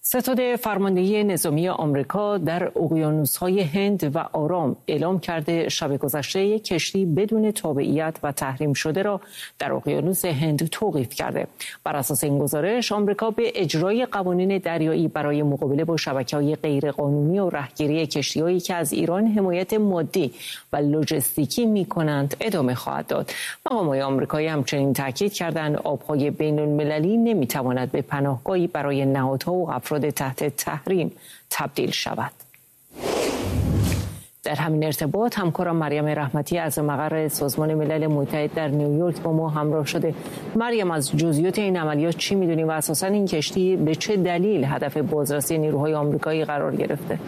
ستاد فرماندهی نظامی آمریکا در اقیانوس‌های هند و آرام اعلام کرده شب گذشته یک کشتی بدون تابعیت و تحریم شده را در اقیانوس هند توقیف کرده. بر اساس این گزارش، آمریکا به اجرای قوانین دریایی برای مقابله با شبکه‌های غیرقانونی و رهگیری کشتی‌هایی که از ایران حمایت مادی و لوجستیکی می‌کنند ادامه خواهد داد. مقام‌های آمریکایی همچنین تاکید کردند آب‌های بین‌المللی نمی‌تواند به پناهگاهی برای نهادها و افراد تحت تحریم تبدیل شود. در همین ارتباط همکارم مریم رحمتی از مقر سازمان ملل متحد در نیویورک با ما همراه شده. مریم، از جزئیات این عملیات چی می‌دونی و اساساً این کشتی به چه دلیل هدف بازرسی نیروهای آمریکایی قرار گرفته؟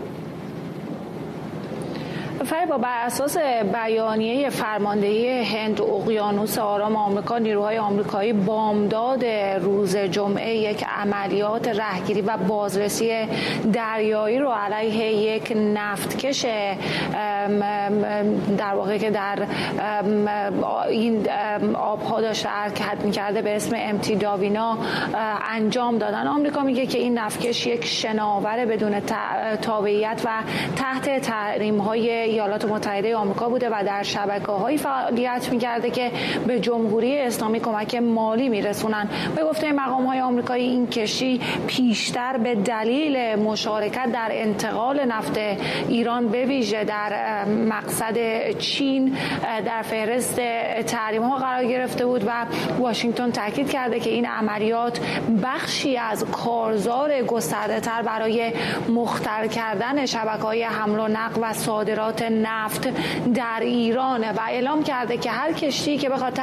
با بر اساس بیانیه فرماندهی هند و اقیانوس آرام آمریکا، نیروهای آمریکایی بامداد روز جمعه یک عملیات رهگیری و بازرسی دریایی رو علیه یک نفتکش در واقع که در این آبها داشته حرکت می‌کرده به اسم امتی داوینا انجام دادن. آمریکا میگه که این نفتکش یک شناور بدون تابعیت و تحت تحریم‌های ایالات متحده آمریکا بوده و در شبکه‌های فعالیت می‌کرده که به جمهوری اسلامی کمک مالی می‌رسونن. به گفته مقام‌های آمریکایی، این کشتی پیشتر به دلیل مشارکت در انتقال نفت ایران به ویژه در مقصد چین در فهرست تحریم‌ها قرار گرفته بود و واشنگتن تاکید کرده که این عملیات بخشی از کارزار گسترده‌تر برای مختل کردن شبکه‌های حمل و نقل و صادرات نفت در ایران و اعلام کرده که هر کشتی که بخواد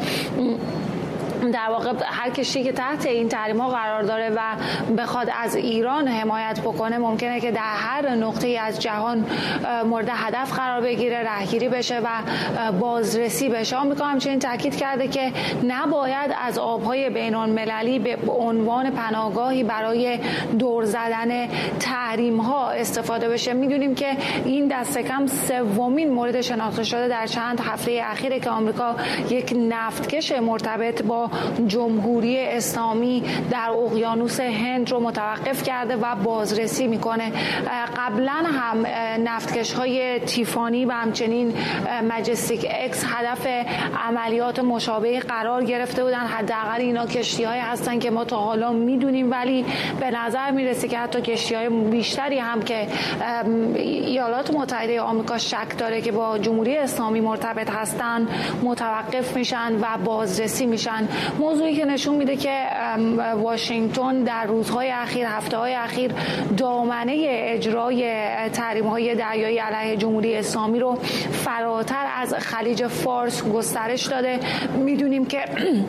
هر کشتی که تحت این تحریم‌ها قرار داره و بخواد از ایران حمایت بکنه ممکنه که در هر نقطه‌ای از جهان مورد هدف قرار بگیره، رهگیری بشه و بازرسی بشه. آمریکا همچنین تاکید کرده که نباید از آب‌های بین‌المللی به عنوان پناهگاهی برای دور زدن تحریم‌ها استفاده بشه. می‌دونیم که این دست کم سومین مورد شناخته شده در چند هفته اخیره که آمریکا یک نفتکش مرتبط با جمهوری اسلامی در اقیانوس هند رو متوقف کرده و بازرسی میکنه. قبلا هم نفتکش‌های تیفانی و همچنین مجستیک اکس هدف عملیات مشابه قرار گرفته بودن. حداقل اینا کشتی‌هایی هستن که ما تا حالا میدونیم، ولی به نظر میرسه که حتی کشتی‌های بیشتری هم که ایالات متحده آمریکا شک داره که با جمهوری اسلامی مرتبط هستن متوقف میشن و بازرسی میشن. موضوعی که نشون میده که واشنگتن در روزهای اخیر، هفته‌های اخیر دامنه اجرای تحریم‌های دریایی علیه جمهوری اسلامی رو فراتر از خلیج فارس گسترش داده. میدونیم که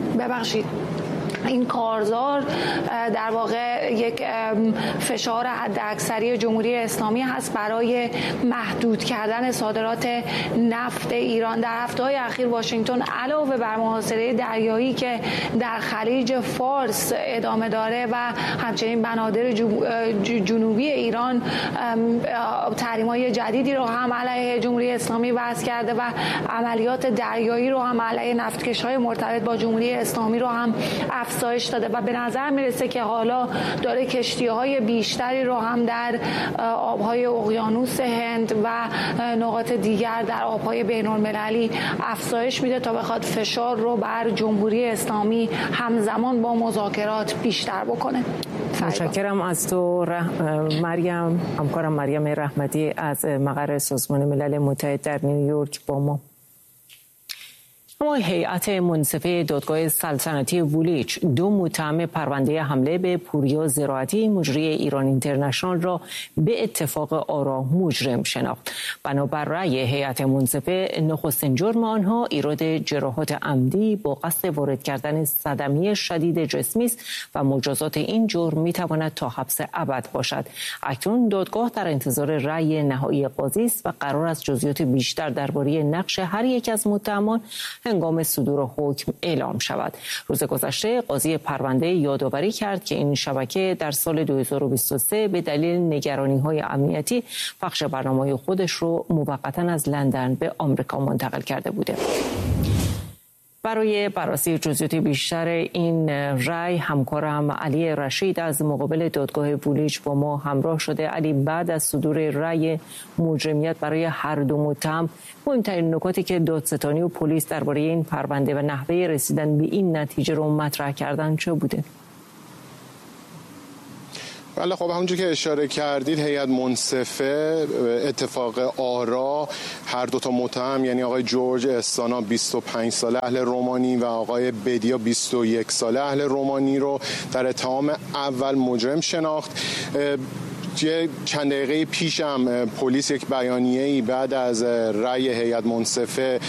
این کارزار در واقع یک فشار حداکثری جمهوری اسلامی هست برای محدود کردن صادرات نفت ایران. در هفته‌های اخیر واشنگتن علاوه بر محاصره دریایی که در خلیج فارس ادامه داره و همچنین بنادر جنوبی ایران تحریم‌های جدیدی رو هم علیه جمهوری اسلامی وضع کرده و عملیات دریایی رو هم علیه نفتکش‌های مرتبط با جمهوری اسلامی رو هم افزایش داده و به نظر میرسه که حالا داره کشتی‌های بیشتری رو هم در آب‌های اقیانوس هند و نقاط دیگر در آب‌های بین‌المللی افزایش میده تا بخواد فشار رو بر جمهوری اسلامی همزمان با مذاکرات بیشتر بکنه. متشکرم از تو مریم، همکارم مریم رحمتی از مقر سازمان ملل متحد در نیویورک با ما. اما هیئت منصفه دادگاه سلطنتی وولیچ 2 متهم پرونده حمله به پوریا زراعتی مجری ایران اینترنشنال را به اتفاق آرا مجرم شناخت. بنابر رأی هیئت منصفه، نخستین جرم آنها ایراد جراحات عمدی با قصد وارد کردن صدمه شدید جسمی است و مجازات این جرم میتواند تا حبس ابد باشد. اکنون دادگاه در انتظار رأی نهایی قاضی است و قرار است جزئیات بیشتر درباره نقش هر یک از متهمان هنگام صدور حکم اعلام شود. روز گذشته قاضی پرونده یادآوری کرد که این شبکه در سال 2023 به دلیل نگرانی‌های امنیتی پخش برنامه‌های خودش رو موقتاً از لندن به آمریکا منتقل کرده بوده. برای بررسی جزئیات بیشتر این رأی همکارم علی رشید از مقابل دادگاه وولویچ با ما همراه شده. علی، بعد از صدور رأی مجرمیت برای هر دو متهم، مهمترین نکاتی که دادستانی و پلیس درباره این پرونده و نحوه رسیدن به این نتیجه رو مطرح کردن چه بوده؟ بله، خب همونجور که اشاره کردید، هیئت منصفه اتفاق آرا هر دو تا متهم، یعنی آقای جورج استانا 25 ساله اهل رومانی و آقای بدیا 21 ساله اهل رومانی رو در اتهام اول مجرم شناخت. چند دقیقه پیش هم پلیس یک بیانیه‌ای بعد از رأی هیئت منصفه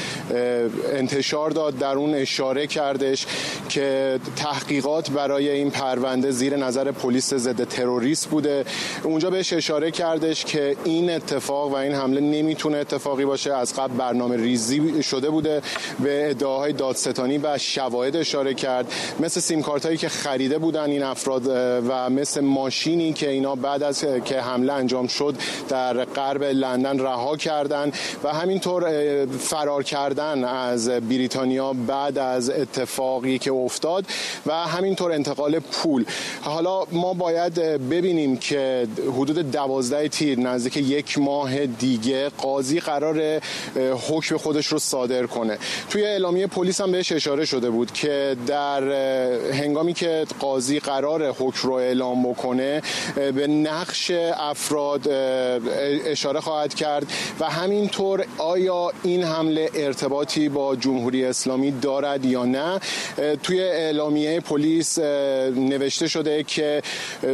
انتشار داد. در اون اشاره کردش که تحقیقات برای این پرونده زیر نظر پلیس ضد تروریست بوده. اونجا بهش اشاره کردش که این اتفاق و این حمله نمیتونه اتفاقی باشه، از قبل برنامه ریزی شده بوده. به ادعاهای دادستانی و شواهد اشاره کرد، مثل سیم کارت هایی که خریده بودن این افراد و مثل ماشینی که اینا بعد از که حمله انجام شد در غرب لندن رها کردن و همینطور فرار کردن از بریتانیا بعد از اتفاقی که افتاد و همینطور انتقال پول. حالا ما باید ببینیم که حدود 12 تیر، نزدیک یک ماه دیگه، قاضی قرار حکم خودش رو صادر کنه. توی اعلامیه پلیس هم بهش اشاره شده بود که در هنگامی که قاضی قرار حکم رو اعلام بکنه به نقش افراد اشاره خواهد کرد و همینطور آیا این حمله ارتباطی با جمهوری اسلامی دارد یا نه. توی اعلامیه پلیس نوشته شده که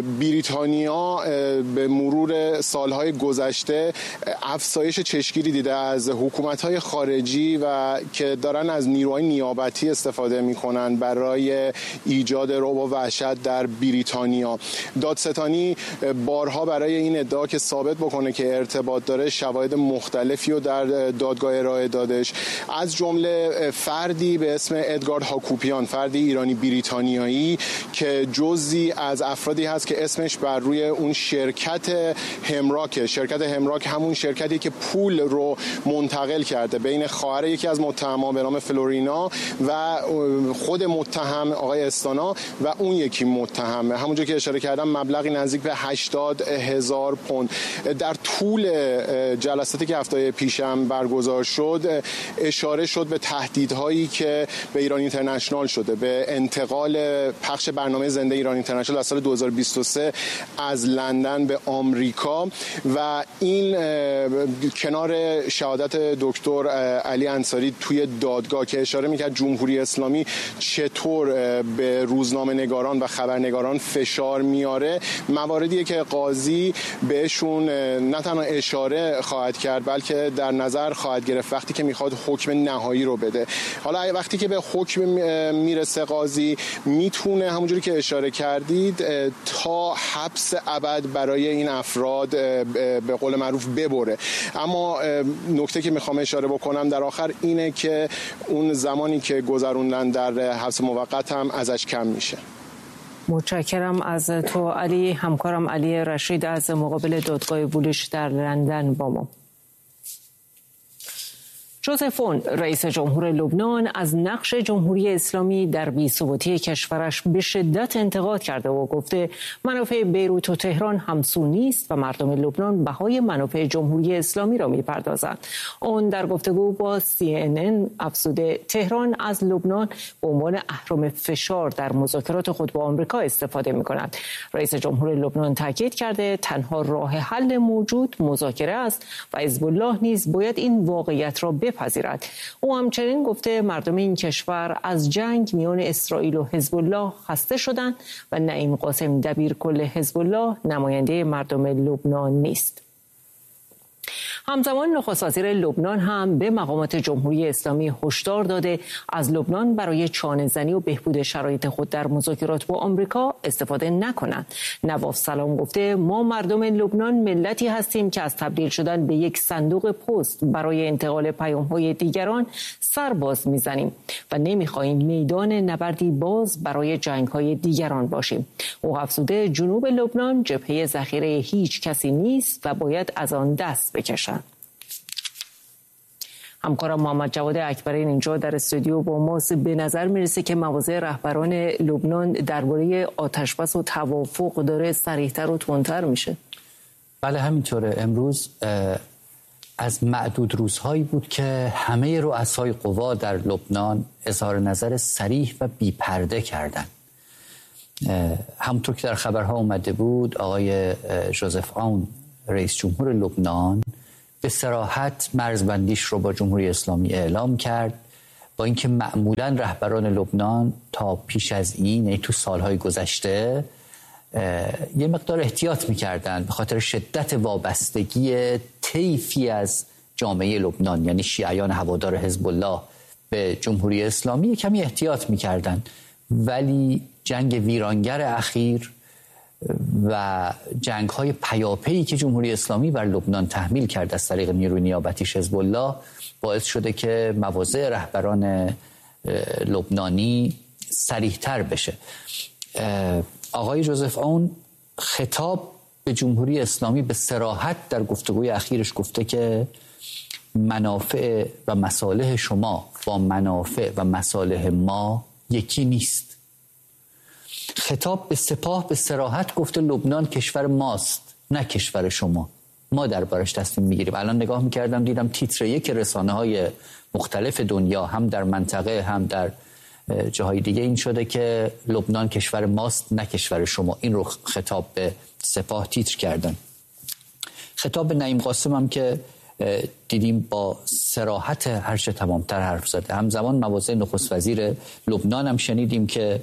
بریتانیا به مرور سالهای گذشته افزایش چشمگیری دیده از حکومت‌های خارجی و که دارن از نیروهای نیابتی استفاده می‌کنن برای ایجاد رعب و وحشت در بریتانیا. دادستانی بارها برای این ادعا که ثابت بکنه که ارتباط داره شواهد مختلفی رو در دادگاه ارائه دادش، از جمله فردی به اسم ادگارد هاکوپیان، فردی ایرانی بریتانیایی که جزئی از افرادی هست که اسمش بر روی اون شرکت همراک، شرکت همراک همون شرکتی که پول رو منتقل کرده بین خواهر یکی از متهمان به نام فلورینا و خود متهم آقای استانا و اون یکی متهم، همونجا که اشاره کردم مبلغی نزدیک به 80,000 پوند. در طول جلساتی که هفته پیشم برگزار شد اشاره شد به تهدیدهایی که به ایران اینترنشنال شده، به انتقال پخش برنامه زنده ایران اینترنشنال از سال 2023 از لندن به آمریکا و این کنار شهادت دکتر علی انصاری توی دادگاه که اشاره میکرد جمهوری اسلامی چطور به روزنامه نگاران و خبرنگاران فشار میاره، مواردیه که قاضی بهشون نه تنها اشاره خواهد کرد بلکه در نظر خواهد گرفت وقتی که میخواد حکم نهایی رو بده. حالا وقتی که به حکم میرسه قاضی میتونه همونجوری که اشاره کردید تا حبس ابد برای این افراد به قول معروف ببره. اما نکته که میخوام اشاره بکنم در آخر اینه که اون زمانی که گذروندن در حبس موقت هم ازش کم میشه. متشکرم از تو علی. همکارم علی رشید از مقابل دادگاه وولویچ در لندن با ما. جوزف اون، رئیس جمهور لبنان، از نقش جمهوری اسلامی در بی‌ثباتی کشورش به شدت انتقاد کرده و گفته منافع بیروت و تهران همسو نیست و مردم لبنان بهای منافع جمهوری اسلامی را می‌پردازند. اون در گفتگو با CNN افزوده تهران از لبنان به عنوان اهرم فشار در مذاکرات خود با آمریکا استفاده می‌کند. رئیس جمهور لبنان تاکید کرده تنها راه حل موجود مذاکره است و حزب الله نیز باید این واقعیت را بپذیرد. او همچنین گفته مردم این کشور از جنگ میان اسرائیل و حزب الله خسته شدند و نعیم قاسم دبیرکل حزب الله نماینده مردم لبنان نیست. همزمان نخست وزیر لبنان هم به مقامات جمهوری اسلامی هشدار داده از لبنان برای چانه‌زنی و بهبود شرایط خود در مذاکرات با آمریکا استفاده نکنند. نواف سلام گفته ما مردم لبنان ملتی هستیم که از تبدیل شدن به یک صندوق پست برای انتقال پیام‌های دیگران سر باز می‌زنیم و نمی‌خواهیم میدان نبردی باز برای جنگ‌های دیگران باشیم. او افزوده جنوب لبنان جبهه ذخیره هیچ کسی نیست و باید از آن دست بکشند. همکارم محمد جواد اکبرین اینجا در استودیو با ماست. به نظر میرسه که مواضع رهبران لبنان درباره آتشبس و توافق داره سریعتر و تندتر میشه. بله همینطوره. امروز از معدود روزهایی بود که همه رؤسای قوا در لبنان اظهار نظر صریح و بی‌پرده کردند. همونطور که در خبرها اومده بود، آقای ژوزف آون رئیس جمهور لبنان به صراحت مرزبندیش رو با جمهوری اسلامی اعلام کرد، با اینکه معمولا رهبران لبنان تا پیش از این تو سالهای گذشته یه مقدار احتیاط می‌کردند به خاطر شدت وابستگی طیفی از جامعه لبنان، یعنی شیعیان هوادار حزب الله به جمهوری اسلامی، کمی احتیاط می‌کردند. ولی جنگ ویرانگر اخیر و جنگ‌های پیاپی که جمهوری اسلامی بر لبنان تحمیل کرد از طریق نیروی نیابتیش حزب الله باعث شده که مواضع رهبران لبنانی صریح‌تر بشه. آقای ژوزف آون خطاب به جمهوری اسلامی به صراحت در گفتگوی اخیرش گفته که منافع و مصالح شما با منافع و مصالح ما یکی نیست. خطاب به سپاه به صراحت گفته لبنان کشور ماست نه کشور شما، ما دربارش تصمیم میگیریم. الان نگاه میکردم دیدم تیتر یک رسانه‌های مختلف دنیا هم در منطقه هم در جاهای دیگه این شده که لبنان کشور ماست نه کشور شما. این رو خطاب به سپاه تیتر کردن. خطاب به نعیم قاسم هم که دیدیم با صراحت هرچه تمامتر حرف زده. همزمان مواضع نخست وزیر لبنان هم شنیدیم که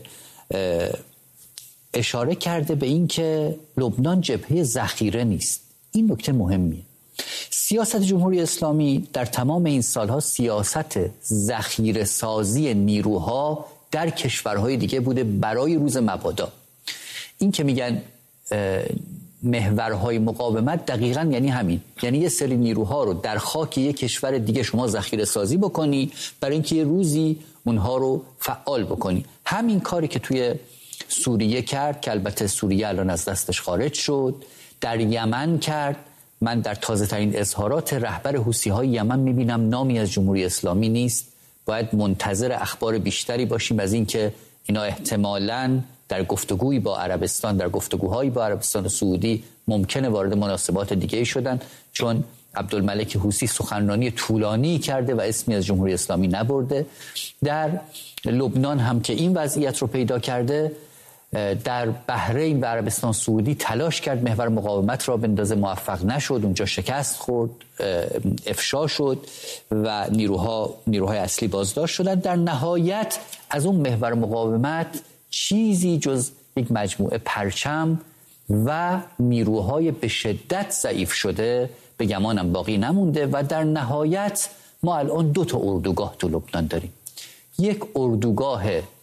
اشاره کرده به این که لبنان جبهه ذخیره نیست. این نکته مهمیه. سیاست جمهوری اسلامی در تمام این سالها سیاست ذخیره سازی نیروها در کشورهای دیگه بوده برای روز مبادا. این که میگن محورهای مقاومت دقیقاً یعنی همین، یعنی یه سری نیروها رو در خاک یک کشور دیگه شما ذخیره سازی بکنی برای اینکه یه روزی اونها رو فعال بکنی. همین کاری که توی سوریه کرد که البته سوریه الان از دستش خارج شد، در یمن کرد. من در تازه ترین اظهارات رهبر حوثی‌های یمن میبینم نامی از جمهوری اسلامی نیست. باید منتظر اخبار بیشتری باشیم از این که اینا احتمالاً در گفتگویی با عربستان، در گفتگوهایی با عربستان سعودی ممکنه وارد مناسبات دیگه شدن، چون عبدالملک حوثی سخنرانی طولانی کرده و اسمی از جمهوری اسلامی نبرده. در لبنان هم که این وضعیت رو پیدا کرده، در بحرین و عربستان سعودی تلاش کرد محور مقاومت را بندازه، موفق نشد، اونجا شکست خورد، افشا شد و نیروهای اصلی بازداشت شدند. در نهایت از اون محور مقاومت چیزی جز یک مجموعه پرچم و نیروهای به شدت ضعیف شده به گمانم باقی نمونده و در نهایت ما الان 2 تا اردوگاه تو لبنان داریم. یک اردوگاه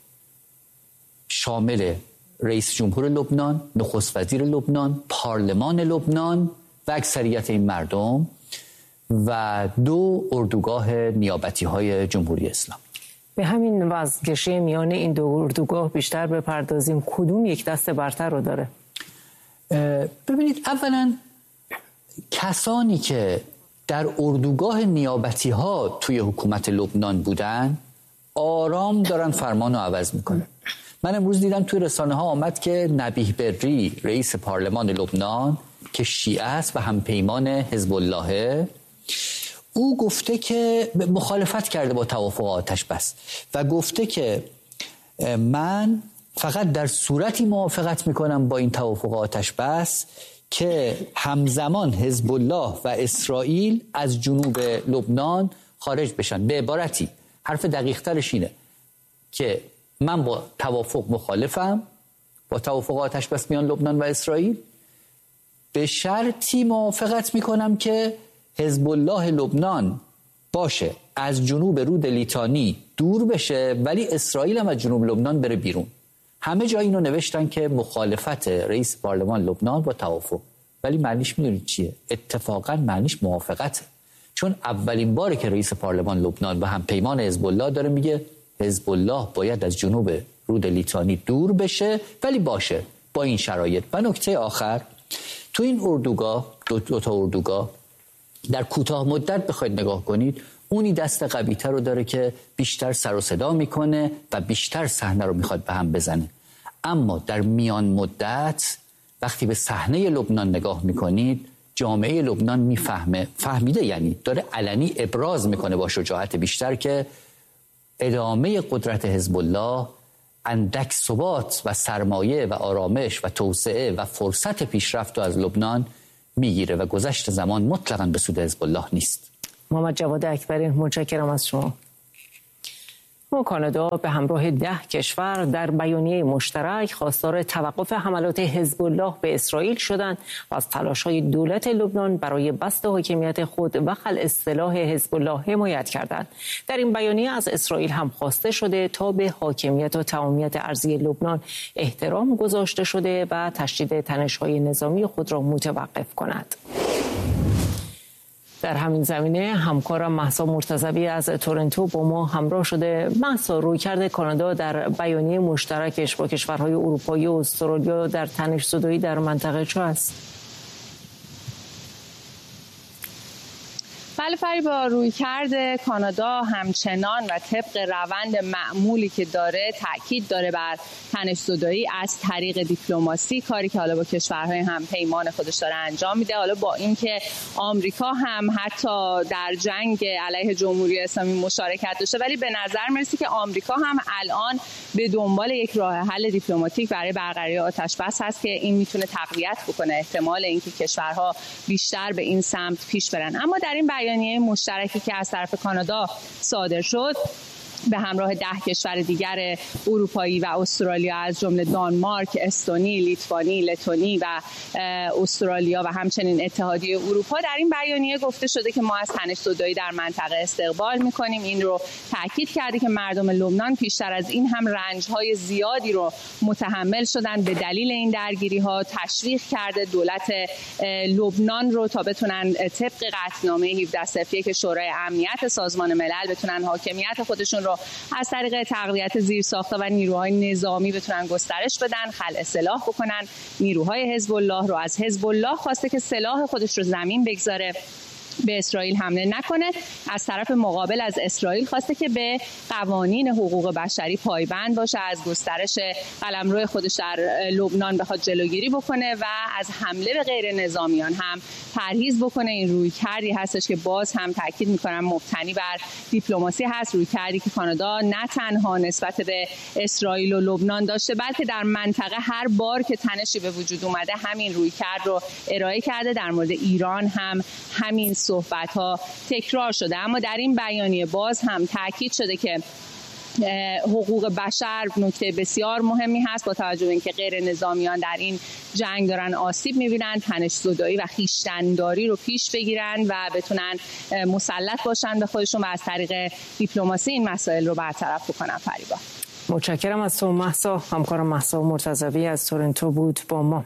شامل رئیس جمهور لبنان، نخست وزیر لبنان، پارلمان لبنان و اکثریت این مردم، و 2 اردوگاه نیابتی های جمهوری اسلامی. به همین وزگشی میان این 2 اردوگاه بیشتر بپردازیم. کدوم یک دست برتر رو داره؟ ببینید، اولا کسانی که در اردوگاه نیابتی ها توی حکومت لبنان بودن آرام دارن فرمان رو عوض میکنن. من امروز دیدم توی رسانه ها آمد که نبیه بری رئیس پارلمان لبنان که شیعه است و همپیمان حزب الله، او گفته که مخالفت کرده با توافق آتش بس و گفته که من فقط در صورتی موافقت میکنم با این توافق آتش بس که همزمان حزب الله و اسرائیل از جنوب لبنان خارج بشن. به عبارتی حرف دقیق ترش اینه که من با توافق مخالفم، با توافق آتش بس میان لبنان و اسرائیل، به شرطی موافقت میکنم که حزب الله لبنان باشه، از جنوب رود لیتانی دور بشه، ولی اسرائیل هم از جنوب لبنان بره بیرون. همه جا اینو نوشتن که مخالفت رئیس پارلمان لبنان با توافق، ولی معنیش میدونید چیه؟ اتفاقا معنیش موافقته، چون اولین باره که رئیس پارلمان لبنان و همپیمان حزب الله داره میگه حزب الله باید از جنوب رود لیتانی دور بشه، ولی باشه با این شرایط. و نکته آخر، تو این اردوگاه، 2 تا اردوگاه در کوتاه مدت بخواید نگاه کنید، اونی دست قوی‌تر رو داره که بیشتر سر و صدا میکنه و بیشتر صحنه رو میخواد به هم بزنه. اما در میان مدت وقتی به صحنه لبنان نگاه میکنید، جامعه لبنان فهمیده، یعنی داره علنی ابراز میکنه با شجاعت بیشتر که ادامه قدرت حزب الله اندک ثبات و سرمایه و آرامش و توسعه و فرصت پیشرفت رو از لبنان میگیره و گذشت زمان مطلقاً به سود حزب الله نیست. محمد جواد اکبری، متشکرم از شما. کانادا به همراه 10 کشور در بیانیه مشترک خواستار توقف حملات حزب الله به اسرائیل شدند و از تلاش‌های دولت لبنان برای بسط حاکمیت خود و خلع سلاح حزب الله حمایت کردند. در این بیانیه از اسرائیل هم خواسته شده تا به حاکمیت و تمامیت ارضی لبنان احترام گذاشته شده و تشدید تنش‌های نظامی خود را متوقف کند. در همین زمینه همکارم مهسا مرتضوی از تورنتو با ما همراه شده. مهسا، رویکرد کانادا در بیانیه مشترکش با کشورهای اروپایی و استرالیا در تنش‌زدایی در منطقه چه است؟ بله فریبا، رویکرد کانادا همچنان و طبق روند معمولی که داره تاکید داره بر تنش‌زدایی از طریق دیپلماسی، کاری که حالا با کشورهای هم پیمان خودش داره انجام میده. حالا با اینکه آمریکا هم حتی در جنگ علیه جمهوری اسلامی مشارکت داشته، ولی به نظر میرسه که آمریکا هم الان به دنبال یک راه حل دیپلماتیک برای برقراری آتش بس هست که این میتونه تقویت بکنه احتمال اینکه کشورها بیشتر به این سمت پیش برن. اما در این بیانیه مشترکی که از طرف کانادا صادر شد به همراه 10 کشور دیگر اروپایی و استرالیا از جمله دانمارک، استونی، لیتوانی، لتونی و استرالیا و همچنین اتحادیه اروپا، در این بیانیه گفته شده که ما از تنش‌زدایی در منطقه استقبال می‌کنیم. این رو تاکید کرده که مردم لبنان پیشتر از این هم رنج‌های زیادی رو متحمل شدن به دلیل این درگیری‌ها. تشویق کرده دولت لبنان رو تا بتونن طبق قطعنامه 1701 شورای امنیت سازمان ملل بتونن حاکمیت خودشون رو از طریق تقویت زیرساخت‌ها و نیروهای نظامی بتونن گسترش بدن، خلع سلاح بکنن. نیروهای حزب الله رو از حزب الله خواسته که سلاح خودش رو زمین بگذاره، به اسرائیل حمله نکنه. از طرف مقابل از اسرائیل خواسته که به قوانین حقوق بشری پایبند باشه، از گسترش قلمرو خودش در لبنان بخواد جلوگیری بکنه و از حمله به غیر نظامیان هم پرهیز بکنه. این رویکردی هستش که باز هم تاکید می‌کنم مبتنی بر دیپلماسی هست، رویکردی که کانادا نه تنها نسبت به اسرائیل و لبنان داشته، بلکه در منطقه هر بار که تنشی به وجود اومده همین رویکرد رو ارائه کرده. در مورد ایران هم همین صحبت‌ها تکرار شده. اما در این بیانیه باز هم تاکید شده که حقوق بشر نکته بسیار مهمی هست، با توجه به اینکه غیر نظامیان در این جنگ دارن آسیب می‌بینن، تنش‌زدایی و خویشتن‌داری رو پیش بگیرن و بتونن مسلط باشن به خودشون و از طریق دیپلماسی این مسائل رو برطرف بکنن. فریبا، متشکرم از تو مهسا. همکارم مهسا مرتضوی از تورنتو بود با ما.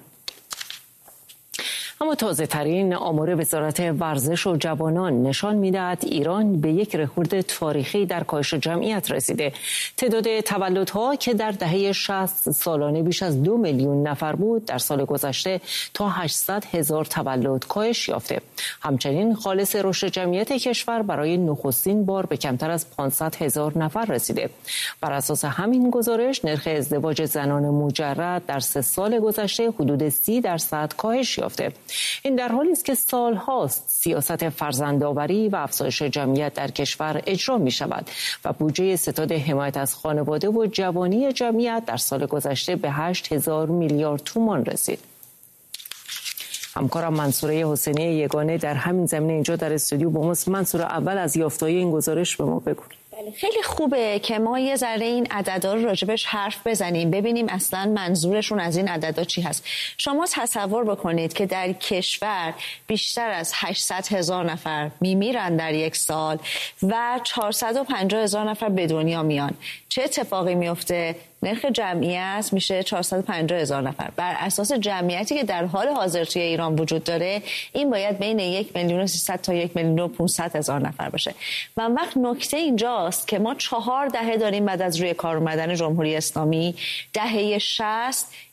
اما تازه ترین آمار وزارت ورزش و جوانان نشان می‌دهد ایران به یک رکورد تاریخی در کاهش جمعیت رسیده. تعداد تولدها که در دهه 60 سالانه بیش از 2 میلیون نفر بود، در سال گذشته تا 800,000 تولد کاهش یافته. همچنین خالص رشد جمعیت کشور برای نخستین بار به کمتر از 500,000 نفر رسیده. بر اساس همین گزارش نرخ ازدواج زنان مجرد در 3 سال گذشته حدود 30% کاهش یافته. این در حالی است که سال‌هاست سیاست فرزندآوری و افزایش جمعیت در کشور اجرا می‌شود و بودجه ستاد حمایت از خانواده و جوانی جمعیت در سال گذشته به 8,000 میلیارد تومان رسید. همکارم منصوره حسینی یگانه در همین زمینه اینجا در استودیو با ماست. منصوره، اول از یافته‌های این گزارش به ما بگو. خیلی خوبه که ما یه ذره این عددا رو راجبش حرف بزنیم، ببینیم اصلا منظورشون از این عددا چی هست. شما تصور بکنید که در کشور بیشتر از 800,000 نفر میمیرن در یک سال و 450,000 نفر به دنیا میان. چه اتفاقی میفته؟ نرخ جمعیت میشه 450,000 نفر. بر اساس جمعیتی که در حال حاضر توی ایران وجود داره، این باید بین 1,300,000 تا 1,500,000 نفر باشه. و وقت نکته اینجاست که ما 4 دهه داریم بعد از روی کار اومدن جمهوری اسلامی. دهه 60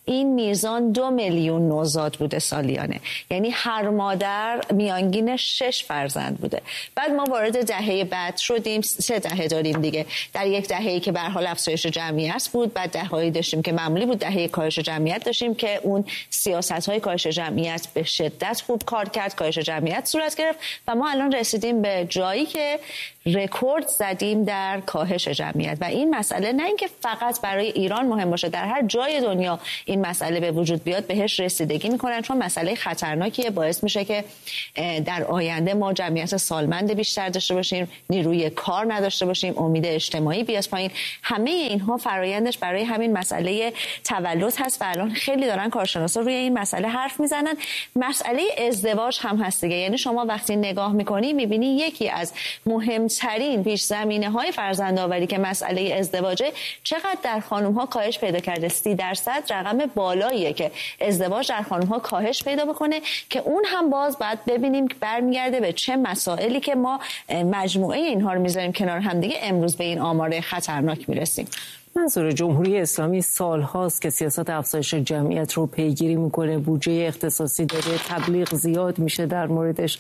این میزان 2 میلیون نوزاد بوده سالیانه، یعنی هر مادر میانگین 6 فرزند بوده. بعد ما وارد دهه بعد شدیم، 3 دهه داریم دیگه. در یک دهه‌ای که به هر حال افزایش جمعیت بود، بعد دهه‌ای داشتیم که معمولی بود، دهه کاهش جمعیت داشتیم که اون سیاست‌های کاهش جمعیت به شدت خوب کار کرد، کاهش جمعیت صورت گرفت و ما الان رسیدیم به جایی که رکورد زدیم در کاهش جمعیت. و این مسئله نه اینکه فقط برای ایران مهم باشه، در هر جای دنیا این مسئله به وجود بیاد بهش رسیدگی میکنن، چون مسئله خطرناکیه، باعث میشه که در آینده ما جمعیت سالمند بیشتر داشته باشیم، نیروی کار نداشته باشیم، امید اجتماعی بیاد پایین. همه اینها فرایندش برای همین مسئله تولد هست و الان خیلی دارن کارشناسا روی این مسئله حرف میزنن. مسئله ازدواج هم هست دیگه، یعنی شما وقتی نگاه میکنی میبینی یکی از مهمترین پیش زمینه‌های فرزندآوری که مسئله ازدواجه چقدر در خانم‌ها کاهش پیدا کرده. 30% رقم بالاییه که ازدواج در خانم‌ها کاهش پیدا بکنه، که اون هم باز باید ببینیم که برمیگرده به چه مسائلی که ما مجموعه اینها رو میذاریم کنار هم دیگه امروز به این آمار خطرناک میرسیم. منظور جمهوری اسلامی سال‌هاست که سیاست افزایش جمعیت رو پیگیری میکنه، بودجه اختصاصی داره، تبلیغ زیاد میشه در موردش.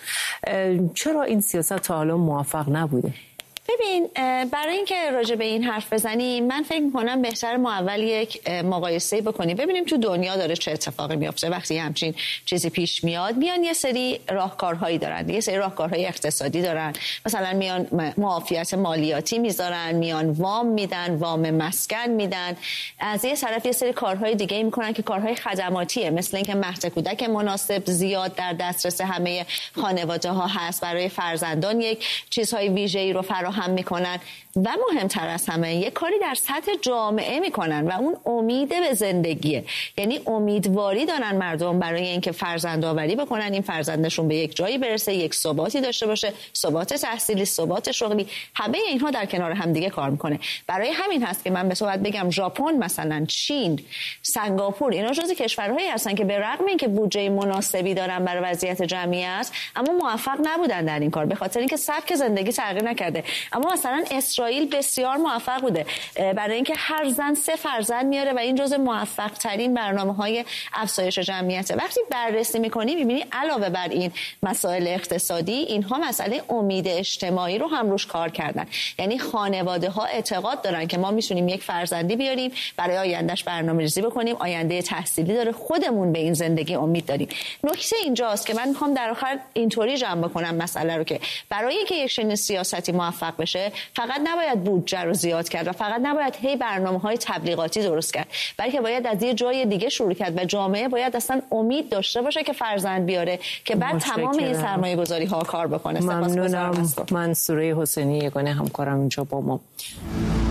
چرا این سیاست تا حالا موفق نبوده؟ ببین، برای اینکه راجع به این حرف بزنیم من فکر می‌کنم بهتر ما اول یک مقایسه بکنیم، ببینیم تو دنیا داره چه اتفاقی میفته. وقتی همچین چیزی پیش میاد، میان یه سری راهکارهایی دارن، یه سری راهکارهای اقتصادی دارن، مثلا میان معافیت مالیاتی میذارن، میان وام میدن، وام مسکن میدن، از یه طرف یه سری کارهای دیگه میکنن که کارهای خدماتیه، مثل اینکه مهد کودک مناسب زیاد در دسترس همه خانواده‌ها هست، برای فرزندان یک چیزهای ویژه‌ای رو فراهم میکنن و مهمتر از همه یک کاری در سطح جامعه میکنن و اون امید به زندگیه. یعنی امیدواری دارن مردم برای اینکه فرزند آوری بکنن، این فرزندشون به یک جایی برسه، یک ثباتی داشته باشه، ثبات تحصیلی، ثبات شغلی، همه اینها در کنار هم دیگه کار میکنه. برای همین هست که من به تو باید بگم ژاپن مثلا، چین، سنگاپور، اینا جزو کشورهایی هستن که به رغم اینکه بودجه مناسبی دارن برای وضعیت جمعیت، اما موفق نبودن در این کار، به خاطر اینکه سبک زندگی تغییر نکرده. اما مثلا اسرائیل بسیار موفق بوده برای اینکه هر زن 3 فرزند میاره و این جزو موفق ترین برنامه‌های افزایش جمعیته. وقتی بررسی می‌کنی می‌بینی علاوه بر این مسائل اقتصادی، اینها مسئله امید اجتماعی رو هم روش کار کردن. یعنی خانواده‌ها اعتقاد دارن که ما می‌تونیم یک فرزندی بیاریم، برای آیندهش برنامه‌ریزی بکنیم، آینده تحصیلی داره، خودمون به این زندگی امید داریم. نکته اینجاست که من می‌خوام در آخر اینطوری جمع بکنم مسئله رو که برای اینکه یک چنین سیاستی موفق بشه فقط نباید بودجه رو زیاد کرد و فقط نباید هی برنامه‌های تبلیغاتی درست کرد، بلکه باید از یه جای دیگه شروع کرد و جامعه باید اصلا امید داشته باشه که فرزند بیاره که بعد تمام این سرمایه‌گذاری‌ها کار بکنه. ممنونم. منصوره حسینی، یگانه همکارم اینجا با ما.